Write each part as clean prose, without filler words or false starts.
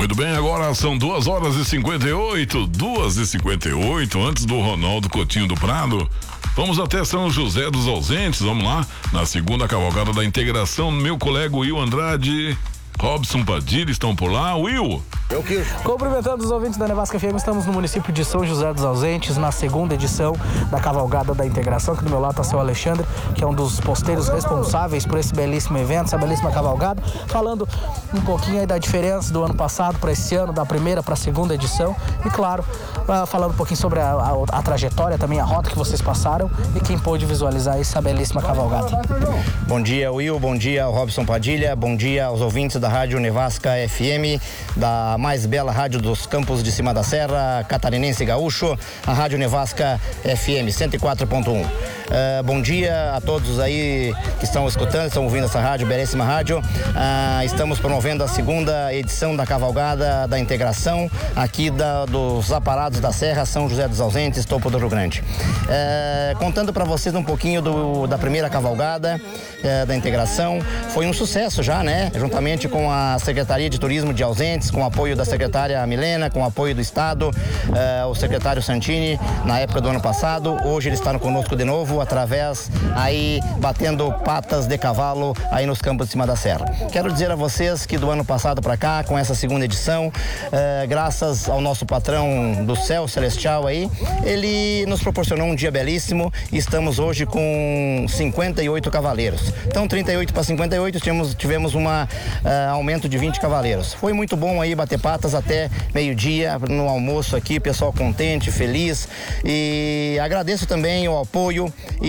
Muito bem, agora são 2h58, 2h58, antes do Ronaldo Coutinho do Prado. Vamos até São José dos Ausentes, vamos lá, na segunda cavalgada da integração, meu colega Will Andrade, Robson Padilha estão por lá. Will. Cumprimentando os ouvintes da Nevasca FM, estamos no município de São José dos Ausentes, na segunda edição da Cavalgada da Integração. Aqui do meu lado está o seu Alexandre, que é um dos posteiros responsáveis por esse belíssimo evento, essa belíssima cavalgada, falando um pouquinho aí da diferença do ano passado para esse ano, da primeira para a segunda edição, e claro, falando um pouquinho sobre a trajetória, também a rota que vocês passaram e quem pôde visualizar essa belíssima cavalgada. Bom dia, Will, bom dia, Robson Padilha, bom dia aos ouvintes da Rádio Nevasca FM, da mais bela rádio dos campos de cima da serra, catarinense e gaúcho, a Rádio Nevasca FM 104.1. Bom dia a todos aí que estão escutando, estão ouvindo essa rádio, belíssima rádio. Estamos promovendo a segunda edição da Cavalgada da Integração aqui dos Aparados da Serra, São José dos Ausentes, topo do Rio Grande. Contando para vocês um pouquinho da primeira cavalgada da Integração, foi um sucesso já, né? Juntamente com a Secretaria de Turismo de Ausentes, com o apoio da secretária Milena, com o apoio do Estado, o secretário Santini, na época do ano passado. Hoje ele está conosco de novo, através aí, batendo patas de cavalo aí nos campos de cima da serra. Quero dizer a vocês que do ano passado para cá, com essa segunda edição, graças ao nosso patrão do céu celestial aí, ele nos proporcionou um dia belíssimo e estamos hoje com 58 cavaleiros. Então, 38 para 58, tivemos um aumento de 20 cavaleiros. Foi muito bom aí bater patas até meio-dia no almoço aqui, pessoal contente, feliz, e agradeço também o apoio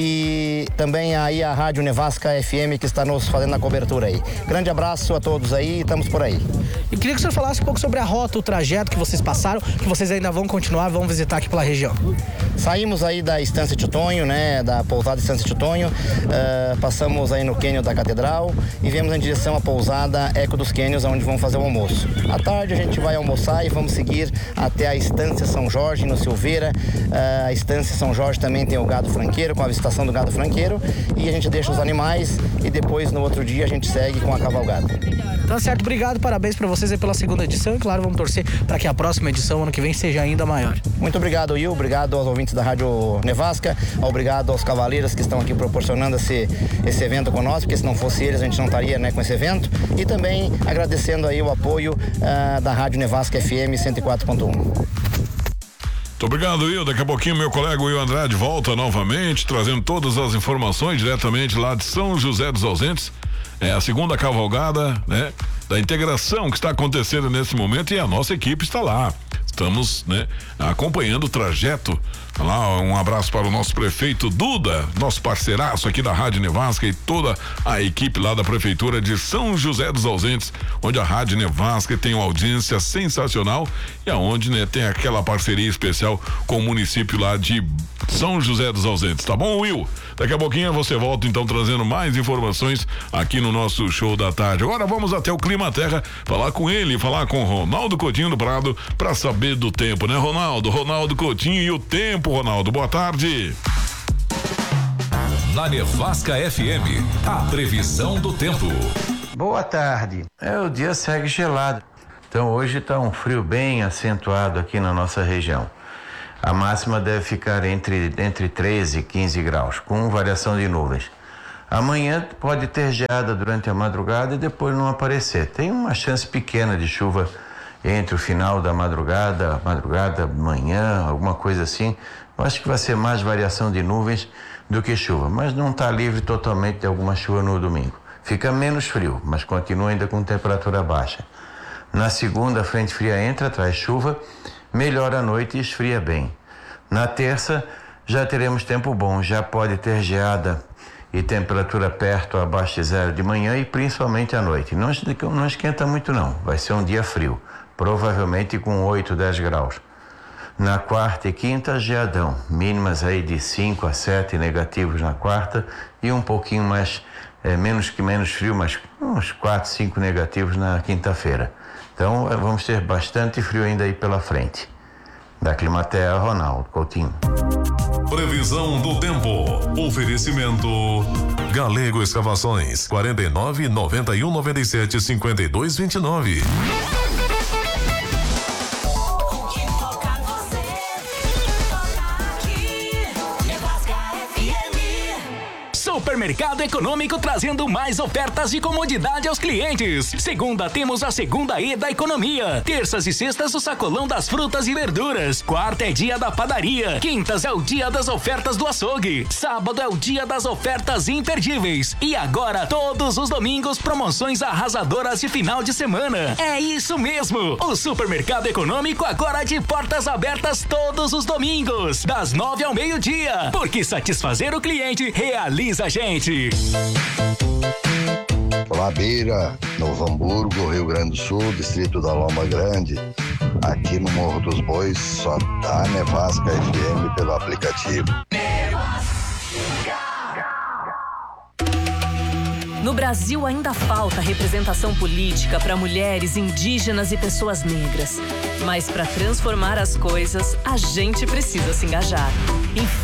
e também aí a Rádio Nevasca FM que está nos fazendo a cobertura aí. Grande abraço a todos aí, estamos por aí. E queria que o senhor falasse um pouco sobre a rota, o trajeto que vocês passaram, que vocês ainda vão continuar, vão visitar aqui pela região. Saímos aí da Estância Titonho, né, da pousada Estância Titonho, passamos aí no Cânion da Catedral e viemos em direção à pousada Eco dos Cânions, onde vamos fazer o almoço. À tarde a gente vai almoçar e vamos seguir até a Estância São Jorge, no Silveira. A Estância São Jorge também tem o gado franqueiro, com a visitação do gado franqueiro, e a gente deixa os animais e depois no outro dia a gente segue com a cavalgada. Tá certo, obrigado, parabéns pra vocês aí pela segunda edição e claro, vamos torcer para que a próxima edição, ano que vem, seja ainda maior. Muito obrigado, Will, obrigado aos ouvintes da Rádio Nevasca, obrigado aos cavaleiros que estão aqui proporcionando esse evento conosco, porque se não fosse eles a gente não estaria, né, com esse evento, e também agradecendo aí o apoio da Rádio Nevasca FM 104.1. Muito obrigado, Will. Daqui a pouquinho meu colega Will Andrade volta novamente, trazendo todas as informações diretamente lá de São José dos Ausentes. É a segunda cavalgada, né, da integração que está acontecendo nesse momento e a nossa equipe está lá. Estamos, né, acompanhando o trajeto. Lá, um abraço para o nosso prefeito Duda, nosso parceiraço aqui da Rádio Nevasca e toda a equipe lá da Prefeitura de São José dos Ausentes, onde a Rádio Nevasca tem uma audiência sensacional e aonde, né, tem aquela parceria especial com o município lá de São José dos Ausentes. Tá bom, Will? Daqui a pouquinho você volta então trazendo mais informações aqui no nosso show da tarde. Agora vamos até o Clima Terra, falar com ele, falar com o Ronaldo Coutinho do Prado para saber do tempo, né, Ronaldo? Ronaldo Coutinho e o tempo, Ronaldo. Boa tarde. Na Nevasca FM, a previsão do tempo. Boa tarde. O dia segue gelado. Então hoje está um frio bem acentuado aqui na nossa região. A máxima deve ficar entre 13 e 15 graus, com variação de nuvens. Amanhã pode ter geada durante a madrugada e depois não aparecer. Tem uma chance pequena de chuva entre o final da madrugada, manhã, alguma coisa assim. Eu acho que vai ser mais variação de nuvens do que chuva, mas não está livre totalmente de alguma chuva no domingo. Fica menos frio, mas continua ainda com temperatura baixa. Na segunda, a frente fria entra, traz chuva, melhora a noite e esfria bem. Na terça, já teremos tempo bom, já pode ter geada e temperatura perto abaixo de zero de manhã e principalmente à noite. Não esquenta muito não, vai ser um dia frio, provavelmente com 8, 10 graus. Na quarta e quinta, geadão, mínimas aí de 5 a 7 negativos na quarta e um pouquinho mais, menos frio, mas uns 4, 5 negativos na quinta-feira. Então vamos ter bastante frio ainda aí pela frente. Da Climaterra, Ronaldo Coutinho. Previsão do tempo. Oferecimento Galego Escavações, 49 91 97 52 29. Supermercado Econômico trazendo mais ofertas de comodidade aos clientes. Segunda temos a segunda E da economia. Terças e sextas o sacolão das frutas e verduras. Quarta é dia da padaria. Quintas é o dia das ofertas do açougue. Sábado é o dia das ofertas imperdíveis. E agora, todos os domingos, promoções arrasadoras de final de semana. É isso mesmo! O Supermercado Econômico agora de portas abertas todos os domingos, das 9 ao meio-dia. Porque satisfazer o cliente realiza a gente. Olá, Beira, Novo Hamburgo, Rio Grande do Sul, distrito da Loma Grande. Aqui no Morro dos Bois, só dá Nevasca FM pelo aplicativo. No Brasil ainda falta representação política para mulheres, indígenas e pessoas negras. Mas para transformar as coisas, a gente precisa se engajar.